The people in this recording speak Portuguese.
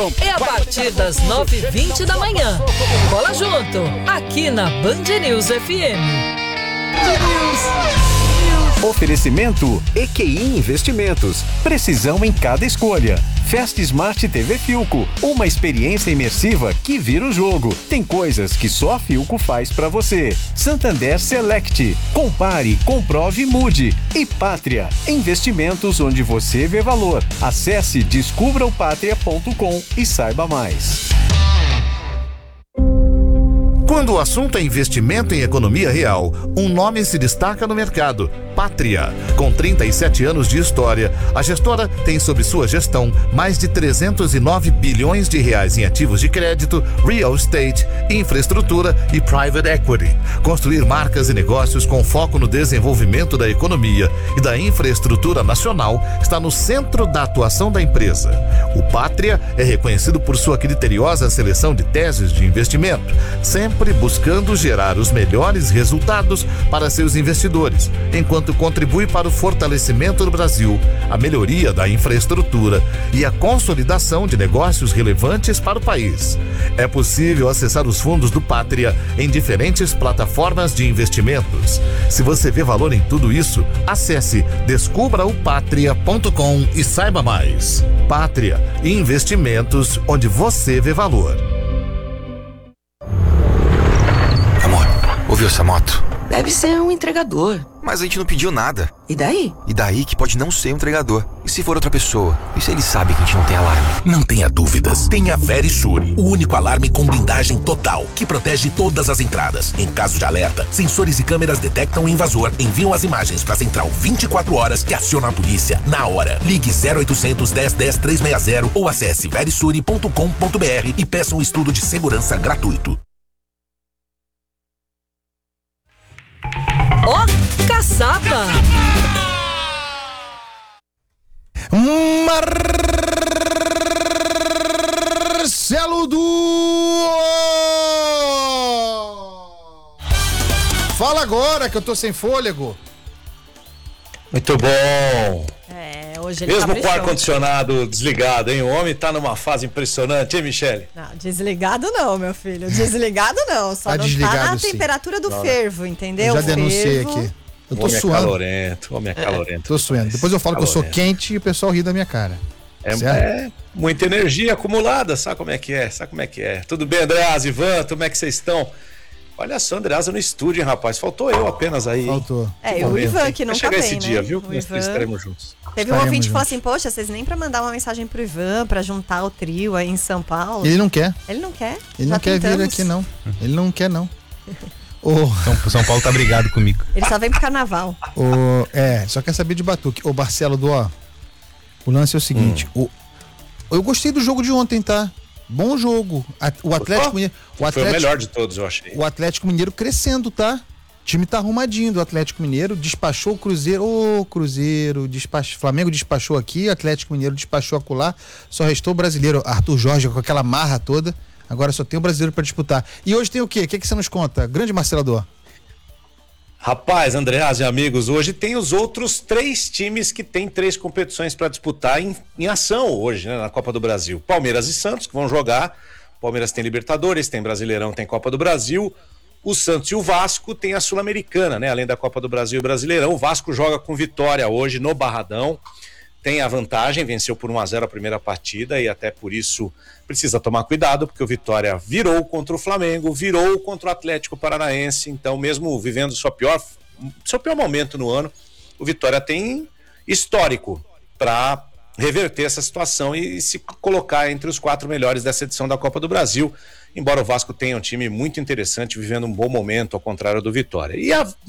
É a partir das 9h20 da manhã. Bola junto, aqui na Band News FM. Oferecimento EQI Investimentos. Precisão em cada escolha. Fast Smart TV Philco. Uma experiência imersiva que vira o jogo. Tem coisas que só a Philco faz pra você. Santander Select. Compare, comprove e mude. E Pátria. Investimentos onde você vê valor. Acesse descubraopatria.com e saiba mais. Quando o assunto é investimento em economia real, um nome se destaca no mercado: Pátria. Com 37 anos de história, a gestora tem sob sua gestão mais de 309 bilhões de reais em ativos de crédito, real estate, infraestrutura e private equity. Construir marcas e negócios com foco no desenvolvimento da economia e da infraestrutura nacional está no centro da atuação da empresa. O Pátria é reconhecido por sua criteriosa seleção de teses de investimento, sempre buscando gerar os melhores resultados para seus investidores, enquanto contribui para o fortalecimento do Brasil, a melhoria da infraestrutura e a consolidação de negócios relevantes para o país. É possível acessar os fundos do Pátria em diferentes plataformas de investimentos. Se você vê valor em tudo isso, acesse descubraopatria.com e saiba mais. Pátria, investimentos onde você vê valor. Ouviu essa moto? Deve ser um entregador. Mas a gente não pediu nada. E daí? E daí que pode não ser um entregador. E se for outra pessoa? E se ele sabe que a gente não tem alarme? Não tenha dúvidas. Tenha Verisure, o único alarme com blindagem total, que protege todas as entradas. Em caso de alerta, sensores e câmeras detectam o invasor, enviam as imagens para a central 24 horas que aciona a polícia na hora. Ligue 0800 10 10 360 ou acesse verisure.com.br e peça um estudo de segurança gratuito. Ó, caçapa! Marcelo Du! Fala agora que eu tô sem fôlego. Muito bom. Hoje ele mesmo tá com o ar-condicionado desligado, hein? O homem tá numa fase impressionante, hein, Michele? Não, desligado não, meu filho. Desligado não. Só tá não desligado, tá na sim. temperatura do fervo, entendeu? Eu já denunciei aqui. Eu tô suando. O homem é calorento. Tô suando. Depois eu falo que eu sou quente e o pessoal ri da minha cara. É muita energia acumulada, sabe como é que é? Tudo bem, Andreas, Ivan, como é que vocês estão? Olha só, Andreasa no estúdio, hein, rapaz? Faltou eu apenas aí. Faltou. É, o Ivan que não tá bem, esse dia, né? viu? Nós estaremos juntos. Teve um ouvinte que falou assim, poxa, vocês nem pra mandar uma mensagem pro Ivan, pra juntar o trio aí em São Paulo. Ele não quer. Ele não quer? Ele não quer vir aqui, não. Ele não quer, não. São Paulo tá brigado comigo. Ele só vem pro carnaval. Só quer saber de batuque. Ô, Marcelo, o lance é o seguinte. Eu gostei do jogo de ontem, tá? Bom jogo. O Atlético Mineiro. Foi o melhor de todos, eu achei. O Atlético Mineiro crescendo, tá? O time tá arrumadinho do Atlético Mineiro. Despachou o Cruzeiro. Cruzeiro. Flamengo despachou aqui. Atlético Mineiro despachou acolá. Só restou o brasileiro. Arthur Jorge com aquela marra toda. Agora só tem o brasileiro pra disputar. E hoje tem o quê? O que você nos conta? Grande Marcelo Dor. Rapaz, Andreas e amigos, hoje tem os outros 3 times que têm 3 competições para disputar em ação hoje, né, na Copa do Brasil. Palmeiras e Santos, que vão jogar. Palmeiras tem Libertadores, tem Brasileirão, tem Copa do Brasil. O Santos e o Vasco tem a Sul-Americana, né? Além da Copa do Brasil e Brasileirão. O Vasco joga com vitória hoje no Barradão. Tem a vantagem, venceu por 1-0 a primeira partida e até por isso precisa tomar cuidado, porque o Vitória virou contra o Flamengo, virou contra o Atlético Paranaense. Então, mesmo vivendo seu pior momento no ano, o Vitória tem histórico para reverter essa situação e se colocar entre os 4 melhores dessa edição da Copa do Brasil, embora o Vasco tenha um time muito interessante, vivendo um bom momento, ao contrário do Vitória. E